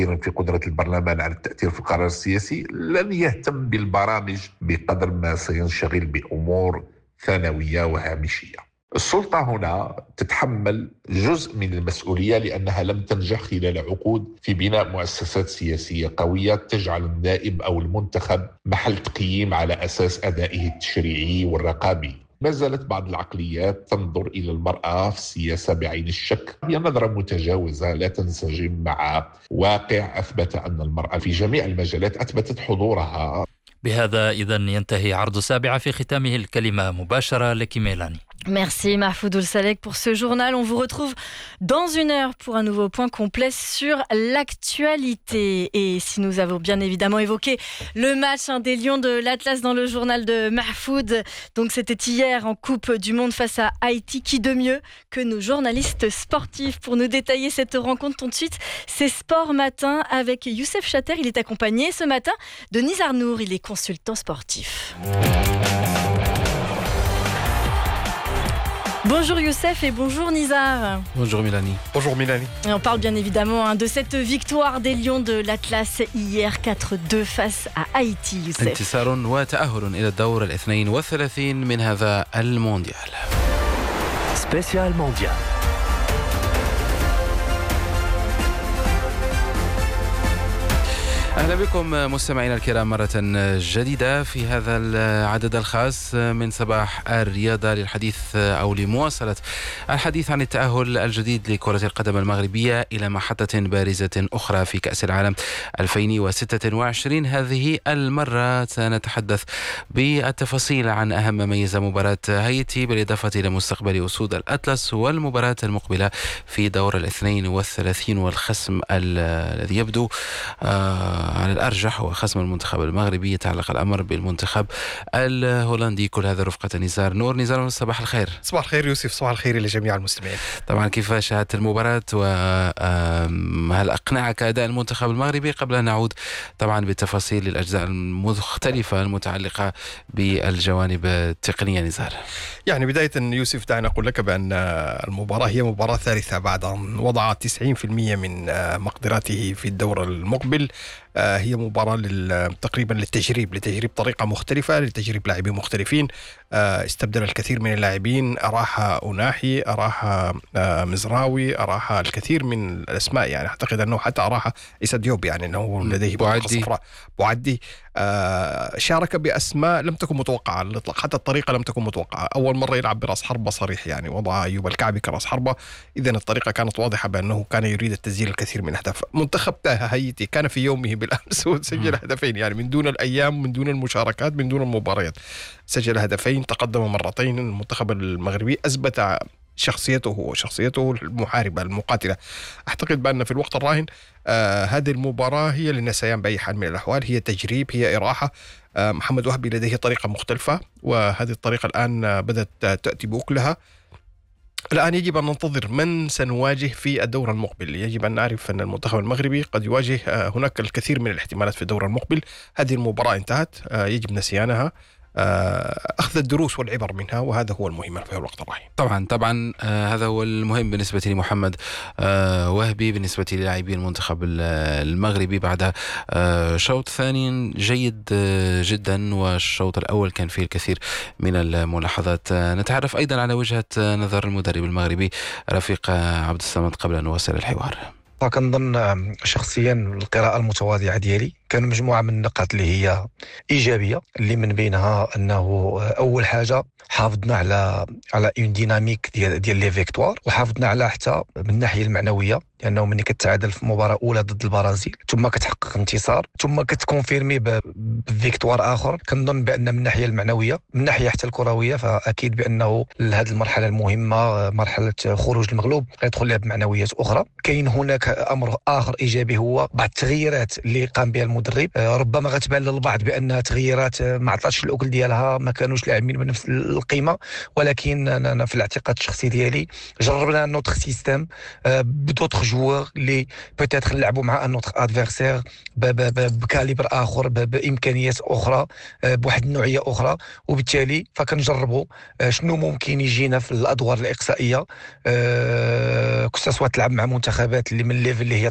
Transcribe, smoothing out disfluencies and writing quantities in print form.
في قدرة البرلمان على التأثير في القرار السياسي لن يهتم بالبرامج بقدر ما سينشغل بأمور ثانوية وهامشية. السلطة هنا تتحمل جزء من المسؤولية لأنها لم تنجح خلال عقود في بناء مؤسسات سياسية قوية تجعل النائب أو المنتخب محل تقييم على أساس أدائه التشريعي والرقابي. ما زالت بعض العقليات تنظر إلى المرأة في السياسة بعين الشك. هي نظرة متجاوزة لا تنسجم مع واقع أثبت أن المرأة في جميع المجالات أثبتت حضورها. بهذا إذن ينتهي عرض السابعة، في ختامه الكلمة مباشرة لك ميلاني. Merci Mahfoud Oulsalek pour ce journal. On vous retrouve dans une heure pour un nouveau point complet sur l'actualité. Et si nous avons bien évidemment évoqué le match des Lions de l'Atlas dans le journal de Mahfoud, donc c'était hier en Coupe du Monde face à Haïti. Qui de mieux que nos journalistes sportifs pour nous détailler cette rencontre? Tout de suite, c'est Sport Matin avec Youssef Chater. Il est accompagné ce matin de Nizar Nour. Il est consultant sportif. Bonjour Youssef et bonjour Nizar. Bonjour Mélanie. Bonjour Mélanie. Et on parle bien évidemment de cette victoire des Lions de l'Atlas hier 4-2 face à Haïti. Youssef. انتصار وتأهل إلى الدور 32 من هذا المونديال. سبيسيال مونديال. أهلا بكم مستمعينا الكرام مرة جديدة في هذا العدد الخاص من صباح الرياضة للحديث أو لمواصلة الحديث عن التأهل الجديد لكرة القدم المغربية إلى محطة بارزة أخرى في كأس العالم 2026. هذه المرة سنتحدث بالتفاصيل عن أهم ما ميز مباراة هايتي بالإضافة إلى مستقبل أسود الأطلس والمباراة المقبلة في دور 32 والخصم الذي يبدو على الأرجح هو خصم المنتخب المغربي. يتعلق الأمر بالمنتخب الهولندي. كل هذا رفقة نزار نور. نزار، صباح الخير. صباح الخير يوسف، صباح الخير لجميع المستمعين. طبعا كيف شاهدت المباراة وهل أقنعك أداء المنتخب المغربي قبل أن نعود طبعا بالتفاصيل للأجزاء المختلفة المتعلقة بالجوانب التقنية؟ نزار، يعني بداية يوسف دعنا أقول لك بأن المباراة هي مباراة ثالثة بعد أن وضع 90% من مقدراته في الدور المقبل. هي مباراة تقريبا لتجريب طريقة مختلفة، لتجريب لاعبين مختلفين. استبدل الكثير من اللاعبين، أراح أوناحي، أراح مزراوي، أراح الكثير من الأسماء. يعني أعتقد أنه حتى أراح إيسا ديوب، يعني أنه لديه بطاقة صفراء. بوعدي شارك بأسماء لم تكن متوقعة على الإطلاق، حتى الطريقة لم تكن متوقعة. أول مرة يلعب برأس حربة صريح، يعني وضع أيوب الكعبي كرأس حربة. إذن الطريقة كانت واضحة بأنه كان يريد التسجيل الكثير من أهداف. منتخب هايتي كان في يومه بالأمس وسجل هدفين، يعني من دون الأيام، من دون المشاركات، من دون المباريات، سجل هدفين، تقدم مرتين. المنتخب المغربي أثبت شخصيته المحاربة المقاتلة. أعتقد بأن في الوقت الراهن هذه المباراة هي للنسيان بأي حال من الأحوال. هي تجريب، هي إراحة. محمد وهبي لديه طريقة مختلفة، وهذه الطريقة الآن بدأت تأتي بأكلها. الآن يجب أن ننتظر من سنواجه في الدور المقبل. يجب أن نعرف أن المنتخب المغربي قد يواجه هناك الكثير من الاحتمالات في الدور المقبل. هذه المباراة انتهت، يجب نسيانها، أخذ الدروس والعبر منها، وهذا هو المهم في الوقت الراهن. طبعا هذا هو المهم بالنسبة لمحمد وهبي، بالنسبة للاعبي المنتخب المغربي بعد شوط ثاني جيد جدا، والشوط الأول كان فيه الكثير من الملاحظات. نتعرف أيضا على وجهة نظر المدرب المغربي رفيق عبد الصمد قبل أن نواصل الحوار. كنظن شخصيا القراءة المتواضعة ديالي كانوا مجموعة من النقاط اللي هي إيجابية، اللي من بينها أنه أول حاجة حافظنا على اون ديناميك ديال لي فيكتوار، وحافظنا على حتى من الناحية المعنوية، لأنه ملي كتعادل في مباراة أولى ضد البرازيل ثم كتحقق انتصار ثم كتكونفيرمي بفيكتوار آخر، كنظن بأن من الناحية المعنوية، من الناحية حتى الكروية، فأكيد بأنه هذه المرحلة المهمة، مرحلة خروج المغلوب، غيدخل لها بمعنويات أخرى. كاين هناك أمر آخر إيجابي هو بعض التغييرات اللي قام بها المدرب. ربما غتبان للبعض بأنها تغييرات ما عطاتش الأكل ديالها، ما كانوش لاعبين بنفس القيمة، ولكن أنا في الاعتقاد الشخصي ديالي جربنا نوتر سيستم بدوتر جوار اللي بوتيتر نلعبوا مع نوتر ادفيرسير بكاليبر آخر، بإمكانيات أخرى، بواحد النوعية أخرى، وبالتالي فكنجربوا شنو ممكن يجينا في الأدوار الإقصائية، كسوا تلعب مع منتخبات اللي من الليفل اللي هي